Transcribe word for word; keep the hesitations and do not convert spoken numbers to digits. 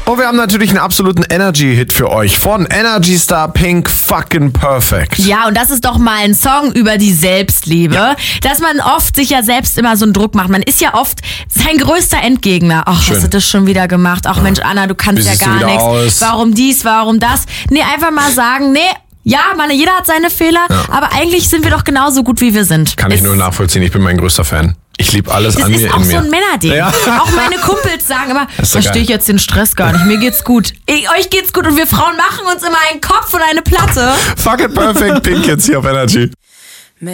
Und wir haben natürlich einen absoluten Energy-Hit für euch von Energy Star Pink, Fucking Perfect. Ja, und das ist doch mal ein Song über die Selbstliebe, ja. Dass man oft sich ja selbst immer so einen Druck macht. Man ist ja oft sein größter Endgegner. Ach, Schön. Hast du das schon wieder gemacht? Ach ja. Mensch, Anna, du kannst ja gar nichts. Warum dies, warum das? Nee, einfach mal sagen, nee, ja, meine, jeder hat seine Fehler, ja. aber eigentlich sind wir doch genauso gut, wie wir sind. Kann ich nur nachvollziehen, ich bin mein größter Fan. Ich liebe alles an mir in mir. Das ist auch so ein Männerding. Ja. Auch meine Kumpels sagen immer, verstehe ich jetzt den Stress gar nicht, mir geht's gut. Ich, euch geht's gut und wir Frauen machen uns immer einen Kopf und eine Platte. Fuck it perfect, Pink jetzt hier auf Energy.